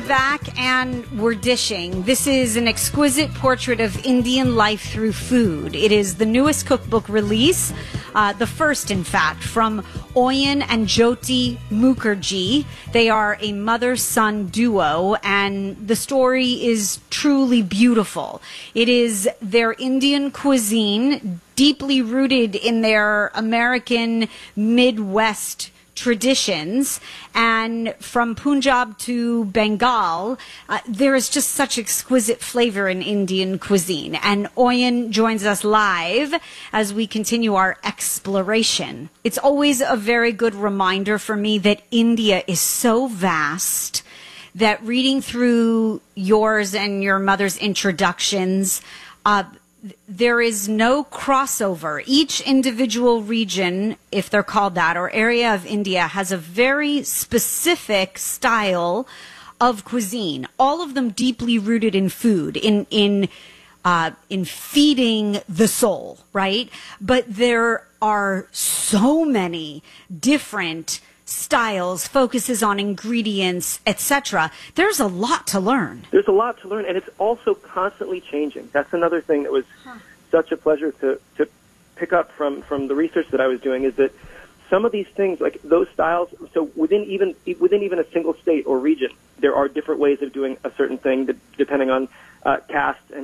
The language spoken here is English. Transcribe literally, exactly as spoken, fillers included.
back and we're dishing. This is an exquisite portrait of Indian life through food. It is the newest cookbook release, uh, the first, in fact, from Oyen and Jyoti Mukherjee. They are a mother-son duo, and the story is truly beautiful. It is their Indian cuisine, deeply rooted in their American Midwest traditions, and from Punjab to Bengal, uh, there is just such exquisite flavor in Indian cuisine. And Oyen joins us live as we continue our exploration. It's always a very good reminder for me that India is so vast that reading through yours and your mother's introductions, uh, there is no crossover. Each individual region, if they're called that, or area of India, has a very specific style of cuisine. All of them deeply rooted in food, in in uh, in feeding the soul, right? But there are so many different styles, focuses on ingredients, et cetera. There's a lot to learn. There's a lot to learn, and it's also constantly changing. That's another thing that was huh. such a pleasure to, to pick up from, from the research that I was doing, is that some of these things, like those styles, so within even within even a single state or region, there are different ways of doing a certain thing that, depending on uh, caste and